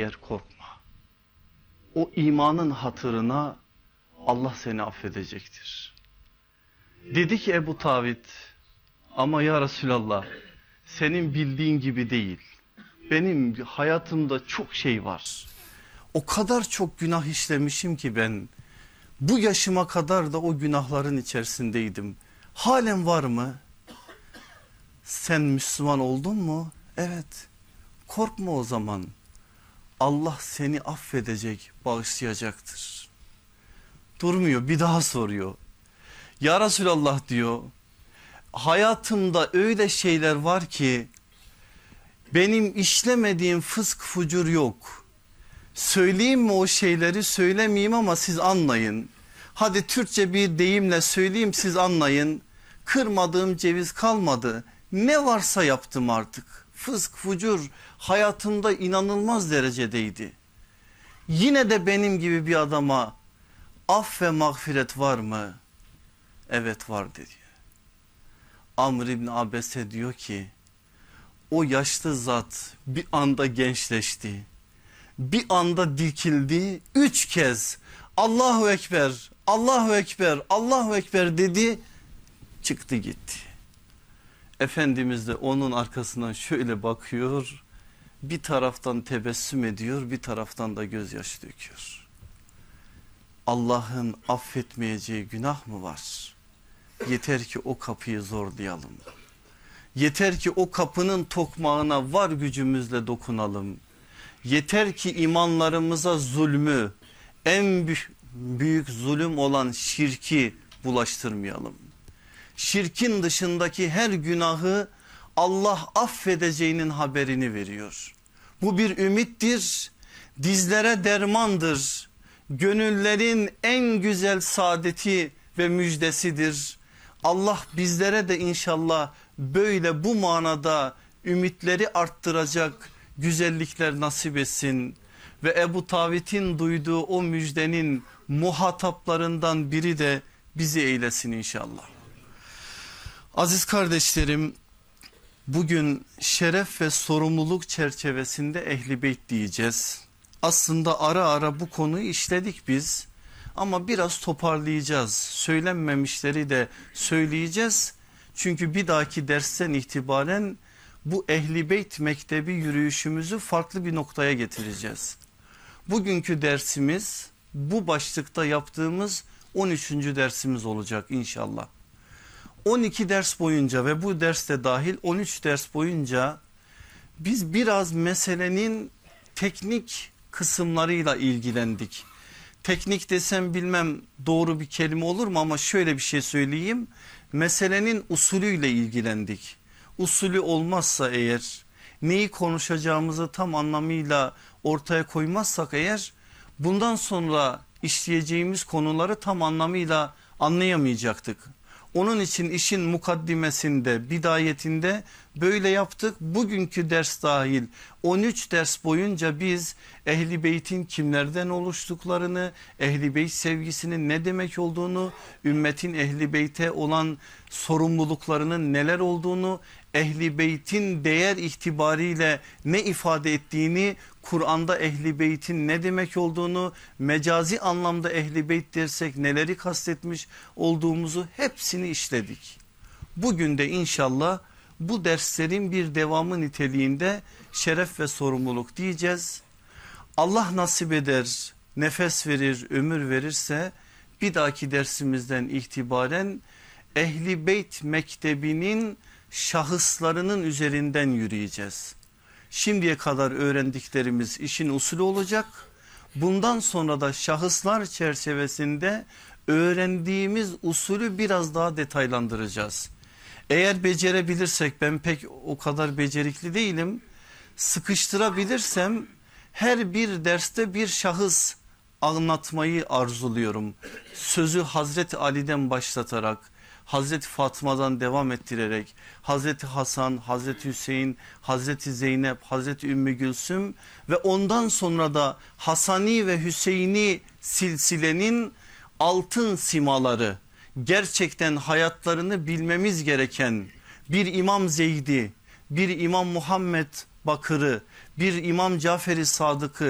eğer korkma. O imanın hatırına Allah seni affedecektir. Dedi ki Ebu Tavit, ama ya Resulallah senin bildiğin gibi değil. Benim hayatımda çok şey var. O kadar çok günah işlemişim ki ben bu yaşıma kadar da o günahların içerisindeydim. Halen var mı? Sen Müslüman oldun mu? Evet. Korkma o zaman. Allah seni affedecek, bağışlayacaktır. Durmuyor, bir daha soruyor. Ya Resulallah diyor, hayatımda öyle şeyler var ki benim işlemediğim fısk fucur yok. Söyleyeyim mi o şeyleri, söylemeyeyim ama siz anlayın. Hadi Türkçe bir deyimle söyleyeyim, siz anlayın. Kırmadığım ceviz kalmadı. Ne varsa yaptım artık. Fısk fucur hayatımda inanılmaz derecedeydi. Yine de benim gibi bir adama af ve mağfiret var mı? Evet var dedi. Amr İbni Abese diyor ki o yaşlı zat bir anda gençleşti. Bir anda dikildi, 3 kez Allahu Ekber, Allahu Ekber, Allahu Ekber dedi, çıktı gitti. Efendimiz de onun arkasından şöyle bakıyor, bir taraftan tebessüm ediyor, bir taraftan da gözyaşı döküyor. Allah'ın affetmeyeceği günah mı var? Yeter ki o kapıyı zorlayalım. Yeter ki o kapının tokmağına var gücümüzle dokunalım. Yeter ki imanlarımıza zulmü, en büyük zulüm olan şirki bulaştırmayalım. Şirkin dışındaki her günahı Allah affedeceğinin haberini veriyor. Bu bir ümittir, dizlere dermandır. Gönüllerin en güzel saadeti ve müjdesidir. Allah bizlere de inşallah böyle bu manada ümitleri arttıracak güzellikler nasip etsin. Ve Ebu Tavit'in duyduğu o müjdenin muhataplarından biri de bizi eylesin inşallah. Aziz kardeşlerim, bugün şeref ve sorumluluk çerçevesinde Ehl-i Beyt diyeceğiz. Aslında ara ara bu konuyu işledik biz ama biraz toparlayacağız. Söylenmemişleri de söyleyeceğiz. Çünkü bir dahaki dersten itibaren bu Ehl-i Beyt mektebi yürüyüşümüzü farklı bir noktaya getireceğiz. Bugünkü dersimiz bu başlıkta yaptığımız 13. dersimiz olacak inşallah. 12 ders boyunca ve bu derste dahil 13 ders boyunca biz biraz meselenin teknik kısımlarıyla ilgilendik. Teknik desem bilmem doğru bir kelime olur mu ama şöyle bir şey söyleyeyim. Meselenin usulüyle ilgilendik. Usulü olmazsa eğer, neyi konuşacağımızı tam anlamıyla ortaya koymazsak eğer, bundan sonra işleyeceğimiz konuları tam anlamıyla anlayamayacaktık. Onun için işin mukaddimesinde, bidayetinde böyle yaptık. Bugünkü ders dahil 13 ders boyunca biz Ehl-i Beyt'in kimlerden oluştuklarını, Ehl-i Beyt sevgisinin ne demek olduğunu, ümmetin Ehl-i Beyt'e olan sorumluluklarının neler olduğunu, Ehl-i Beyt'in değer itibariyle ne ifade ettiğini, Kur'an'da Ehl-i Beyt'in ne demek olduğunu, mecazi anlamda Ehl-i Beyt dersek neleri kastetmiş olduğumuzu hepsini işledik. Bugün de inşallah bu derslerin bir devamı niteliğinde şeref ve sorumluluk diyeceğiz. Allah nasip eder, nefes verir, ömür verirse bir dahaki dersimizden itibaren Ehl-i Beyt mektebinin şahıslarının üzerinden yürüyeceğiz. Şimdiye kadar öğrendiklerimiz işin usulü olacak. Bundan sonra da şahıslar çerçevesinde öğrendiğimiz usulü biraz daha detaylandıracağız. Eğer becerebilirsek, ben pek o kadar becerikli değilim, sıkıştırabilirsem her bir derste bir şahıs anlatmayı arzuluyorum. Sözü Hazreti Ali'den başlatarak, Hazreti Fatma'dan devam ettirerek, Hazreti Hasan, Hazreti Hüseyin, Hazreti Zeynep, Hazreti Ümmü Gülsüm ve ondan sonra da Hasani ve Hüseyini silsilenin altın simaları, gerçekten hayatlarını bilmemiz gereken bir İmam Zeyd'i, bir İmam Muhammed Bakır'ı, bir İmam Cafer-i Sadık'ı,